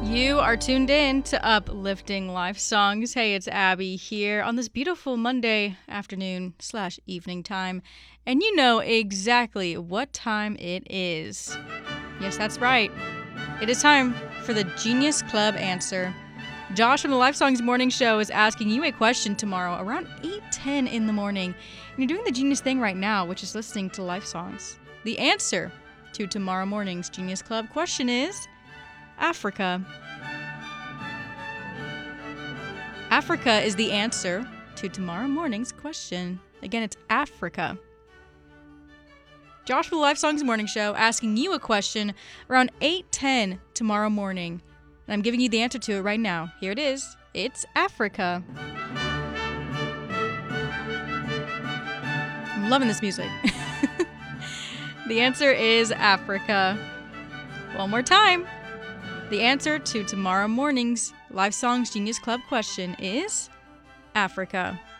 You are tuned in to Uplifting Life Songs. Hey, it's Abby here on this beautiful Monday afternoon / evening time. And you know exactly what time it is. Yes, that's right. It is time for the Genius Club answer. Josh from the Life Songs Morning Show is asking you a question tomorrow around 8:10 in the morning. And you're doing the genius thing right now, which is listening to Life Songs. The answer to tomorrow morning's Genius Club question is Africa. Africa is the answer to tomorrow morning's question. Again, it's Africa. Josh from the Life Songs Morning Show asking you a question around 8:10 tomorrow morning. And I'm giving you the answer to it right now. Here it is. It's Africa. I'm loving this music. The answer is Africa. One more time. The answer to tomorrow morning's Life Songs Genius Club question is Africa.